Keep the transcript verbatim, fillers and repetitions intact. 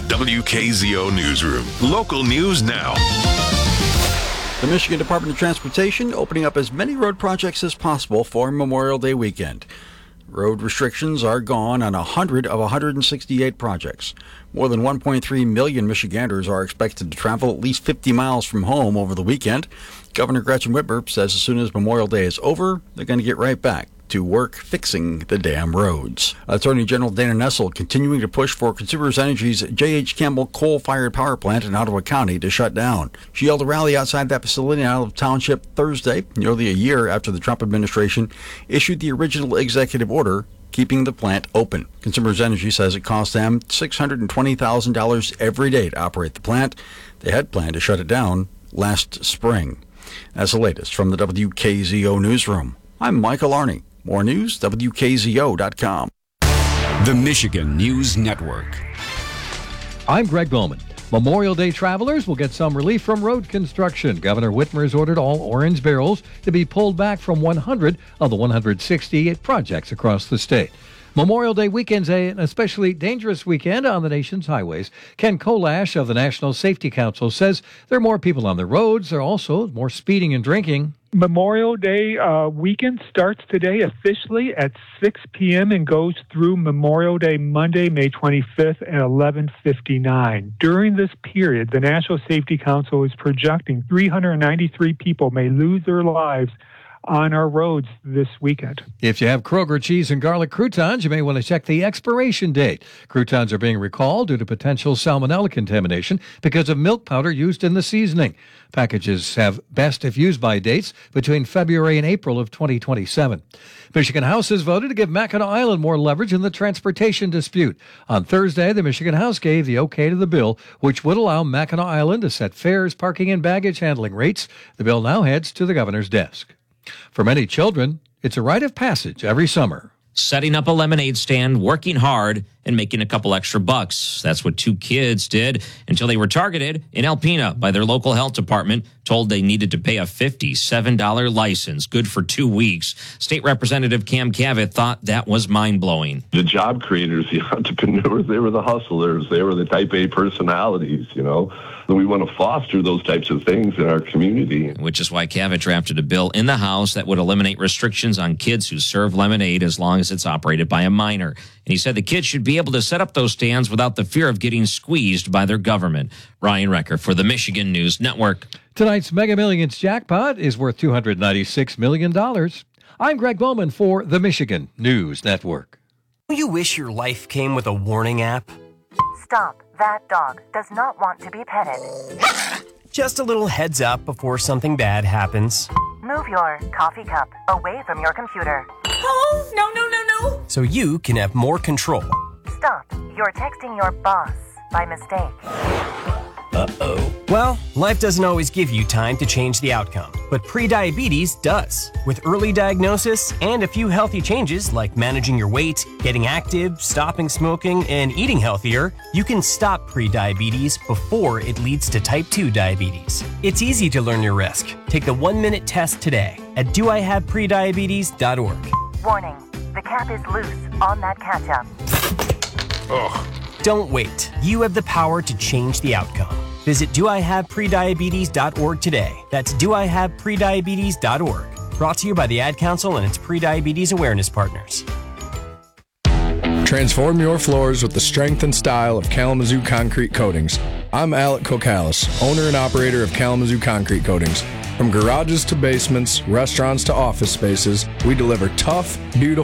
W K Z O Newsroom. Local news now. The Michigan Department of Transportation opening up as many road projects as possible for Memorial Day weekend. Road restrictions are gone on one hundred of one hundred sixty-eight projects. More than one point three million Michiganders are expected to travel at least fifty miles from home over the weekend. Governor Gretchen Whitmer says as soon as Memorial Day is over, they're going to get right back to work fixing the damn roads. Attorney General Dana Nessel continuing to push for Consumers Energy's J H. Campbell coal-fired power plant in Ottawa County to shut down. She held a rally outside that facility in Ottawa Township Thursday, nearly a year after the Trump administration issued the original executive order keeping the plant open. Consumers Energy says it cost them six hundred twenty thousand dollars every day to operate the plant. They had planned to shut it down last spring. That's the latest from the W K Z O Newsroom. I'm Michael Arney. More news, W K Z O dot com. The Michigan News Network. I'm Greg Bowman. Memorial Day travelers will get some relief from road construction. Governor Whitmer has ordered all orange barrels to be pulled back from one hundred of the one hundred sixty-eight projects across the state. Memorial Day weekend's an especially dangerous weekend on the nation's highways. Ken Kolash of the National Safety Council says there are more people on the roads. There are also more speeding and drinking. Memorial Day uh, weekend starts today officially at six p.m. and goes through Memorial Day Monday, May twenty-fifth at eleven fifty-nine. During this period, the National Safety Council is projecting three hundred ninety-three people may lose their lives on our roads this weekend. If you have Kroger cheese and garlic croutons, you may want to check the expiration date. Croutons are being recalled due to potential salmonella contamination because of milk powder used in the seasoning. Packages have best if used by dates between February and April of twenty twenty-seven. Michigan House has voted to give Mackinac Island more leverage in the transportation dispute. On Thursday, the Michigan House gave the okay to the bill, which would allow Mackinac Island to set fares, parking, and baggage handling rates. The bill now heads to the governor's desk. For many children, it's a rite of passage every summer. Setting up a lemonade stand, working hard, and making a couple extra bucks. That's what two kids did until they were targeted in Alpena by their local health department, told they needed to pay a fifty-seven dollars license, good for two weeks. State Representative Cam Cavett thought that was mind-blowing. The job creators, the entrepreneurs, they were the hustlers. They were the type A personalities, you know. And we want to foster those types of things in our community. Which is why Cavett drafted a bill in the House that would eliminate restrictions on kids who serve lemonade as long as it's operated by a minor. And he said the kids should be able to set up those stands without the fear of getting squeezed by their government. Ryan Recker for the Michigan News Network. Tonight's Mega Millions jackpot is worth two hundred ninety-six million dollars. I'm Greg Bowman for the Michigan News Network. Do you wish your life came with a warning app? Stop. That dog does not want to be petted. Just a little heads up before something bad happens. Move your coffee cup away from your computer. Oh, no, no, no, no. So you can have more control. Stop. You're texting your boss by mistake. Uh-oh. Well, life doesn't always give you time to change the outcome, but prediabetes does. With early diagnosis and a few healthy changes like managing your weight, getting active, stopping smoking, and eating healthier, you can stop prediabetes before it leads to type two diabetes. It's easy to learn your risk. Take the one-minute test today at do I have prediabetes dot org. Warning, the cap is loose on that ketchup. Ugh. Don't wait. You have the power to change the outcome. Visit do I have prediabetes dot org today. That's do I have prediabetes dot org. Brought to you by the Ad Council and its prediabetes awareness partners. Transform your floors with the strength and style of Kalamazoo Concrete Coatings. I'm Alec Kokalis, owner and operator of Kalamazoo Concrete Coatings. From garages to basements, restaurants to office spaces, we deliver tough, beautiful